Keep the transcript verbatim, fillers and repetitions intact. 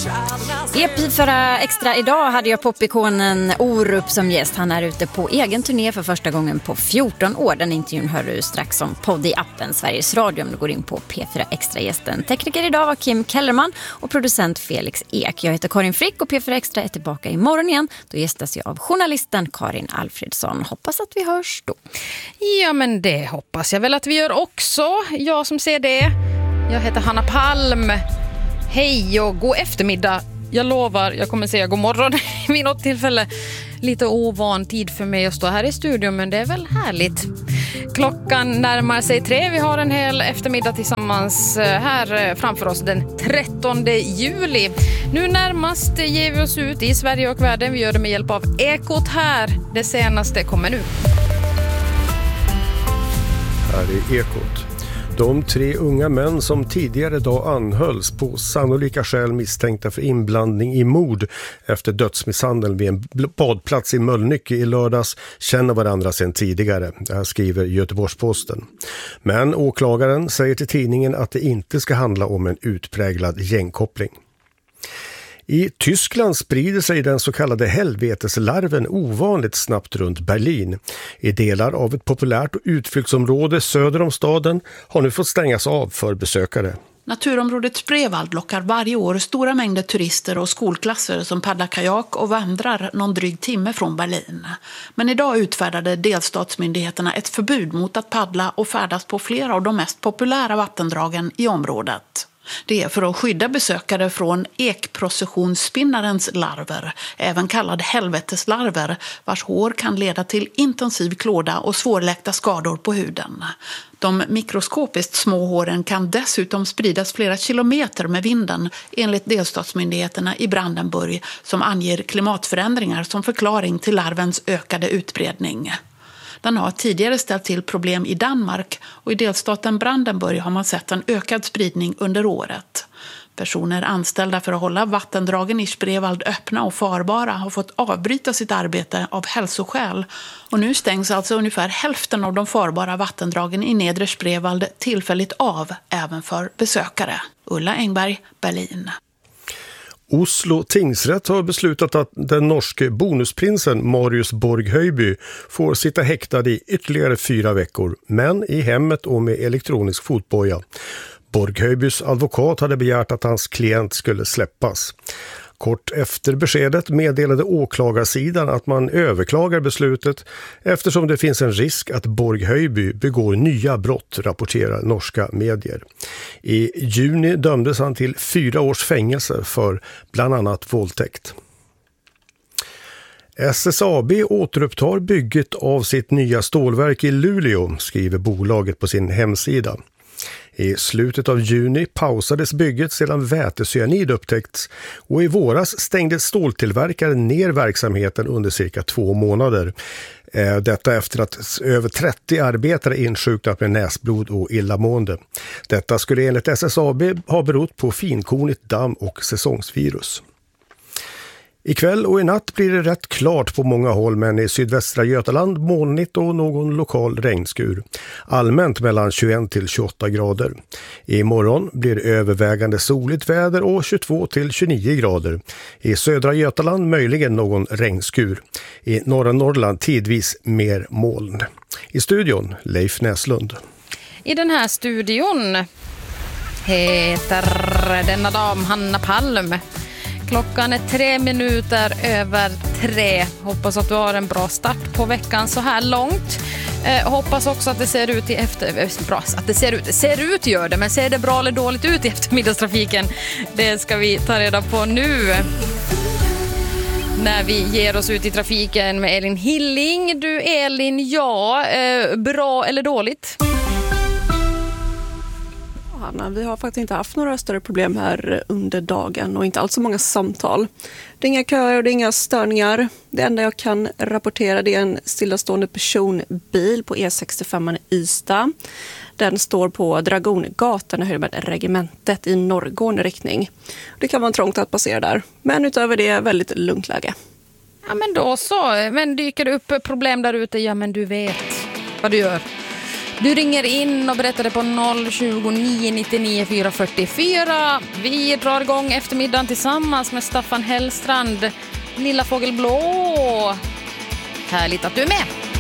I P fyra Extra idag hade jag popikonen Orup som gäst. Han är ute på egen turné för första gången på fjorton år. Den intervjun hör du strax som podd i appen Sveriges Radio om du går in på P fyra Extra-gästen. Tekniker idag var Kim Kellerman och producent Felix Ek. Jag heter Karin Frick och P fyra Extra är tillbaka imorgon igen. Då gästas jag av journalisten Karin Alfredsson. Hoppas att vi hörs då. Ja, men det hoppas jag väl att vi gör också. Jag som ser det. Jag heter Hanna Palm. Hej och god eftermiddag. Jag lovar, jag kommer säga god morgon vid något tillfälle. Lite ovan tid för mig att stå här i studion, men det är väl härligt. Klockan närmar sig tre. Vi har en hel eftermiddag tillsammans här framför oss den trettonde juli. Nu närmast ger vi oss ut i Sverige och världen. Vi gör det med hjälp av Ekot här. Det senaste kommer nu. Här är Ekot. De tre unga män som tidigare dag anhölls på sannolika skäl misstänkta för inblandning i mord efter dödsmisshandel vid en badplats i Mölnlycke i lördags känner varandra sedan tidigare. Det här skriver Göteborgs-Posten. Men åklagaren säger till tidningen att det inte ska handla om en utpräglad gängkoppling. I Tyskland sprider sig den så kallade helveteslarven ovanligt snabbt runt Berlin. I delar av ett populärt utflyktsområde söder om staden har nu fått stängas av för besökare. Naturområdet Spreewald lockar varje år stora mängder turister och skolklasser som paddlar kajak och vandrar någon dryg timme från Berlin. Men idag utfärdade delstatsmyndigheterna ett förbud mot att paddla och färdas på flera av de mest populära vattendragen i området. Det är för att skydda besökare från ekprocessionsspinnarens larver, även kallad helveteslarver, vars hår kan leda till intensiv klåda och svårläkta skador på huden. De mikroskopiskt små håren kan dessutom spridas flera kilometer med vinden, enligt delstatsmyndigheterna i Brandenburg, som anger klimatförändringar som förklaring till larvens ökade utbredning. Den har tidigare ställt till problem i Danmark och i delstaten Brandenburg har man sett en ökad spridning under året. Personer anställda för att hålla vattendragen i Spreewald öppna och farbara har fått avbryta sitt arbete av hälsoskäl. Och nu stängs alltså ungefär hälften av de farbara vattendragen i nedre Spreewald tillfälligt av även för besökare. Ulla Engberg, Berlin. Oslo tingsrätt har beslutat att den norske bonusprinsen Marius Borg-Høiby får sitta häktad i ytterligare fyra veckor, men i hemmet och med elektronisk fotboja. Borg-Høibys advokat hade begärt att hans klient skulle släppas. Kort efter beskedet meddelade åklagarsidan att man överklagar beslutet eftersom det finns en risk att Borg-Høiby begår nya brott, rapporterar norska medier. I juni dömdes han till fyra års fängelse för bland annat våldtäkt. S S A B återupptar bygget av sitt nya stålverk i Luleå, skriver bolaget på sin hemsida. I slutet av juni pausades bygget sedan vätecyanid upptäckts och i våras stängde ståltillverkaren ner verksamheten under cirka två månader. Detta efter att över trettio arbetare insjuknat med näsblod och illamående. Detta skulle enligt S S A B ha berott på finkornigt damm och säsongsvirus. Ikväll och i natt blir det rätt klart på många håll, men i sydvästra Götaland molnigt och någon lokal regnskur. Allmänt mellan tjugoett till tjugoåtta grader. Imorgon blir det övervägande soligt väder och tjugotvå till tjugonio grader. I södra Götaland möjligen någon regnskur. I norra Norrland tidvis mer moln. I studion Leif Näslund. I den här studion heter denna dam Hanna Palm. Klockan är tre minuter över tre. Hoppas att du har en bra start på veckan så här långt. Eh, hoppas också att det ser ut i efter... Bra, att det ser ut. Det ser ut gör det, men ser det bra eller dåligt ut i eftermiddagstrafiken? Det ska vi ta reda på nu. När vi ger oss ut i trafiken med Elin Hilling. Du Elin, ja, eh, bra eller dåligt? Hanna, vi har faktiskt inte haft några större problem här under dagen och inte alls så många samtal. Det är inga köer och det är inga störningar. Det enda jag kan rapportera det är en stillastående personbil på E sextiofem i Ystad. Den står på Dragongatan och höjer med regementet i norrgående riktning. Det kan vara trångt att passera där, men utöver det är väldigt lugnt läge. Ja, men då så. Men dyker det upp problem där ute, ja men du vet vad du gör. Du ringer in och berättar det på noll tjugo nio nittionio fyra fyrtiofyra. Vi drar igång eftermiddagen tillsammans med Staffan Hellstrand, Lilla Fågelblå. Härligt att du är med!